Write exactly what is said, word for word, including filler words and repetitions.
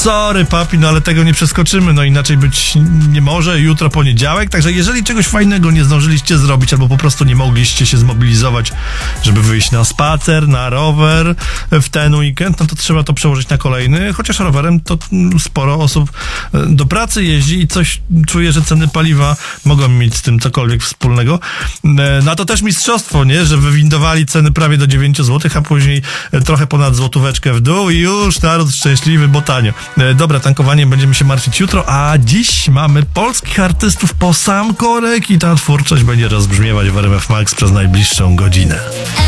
sorry papi, no ale tego nie przeskoczymy, no inaczej być nie może, jutro poniedziałek, także jeżeli czegoś fajnego nie zdążyliście zrobić, albo po prostu nie mogliście się zmobilizować, żeby wyjść na spacer, na rower w ten weekend, no to trzeba to przełożyć na kolejny, chociaż rowerem to sporo osób do pracy jeździ i coś czuje, że ceny paliwa mogą mieć z tym cokolwiek wspólnego. No to też mistrzostwo, nie? Że wywindowali ceny prawie do dziewięć złotych, a później trochę ponad złotóweczkę w dół i już naród szczęśliwy, bo tanio. Dobra, tankowaniem będziemy się martwić jutro, a dziś mamy polskich artystów po sam korek i ta twórczość będzie rozbrzmiewać w R M F Max przez najbliższą godzinę.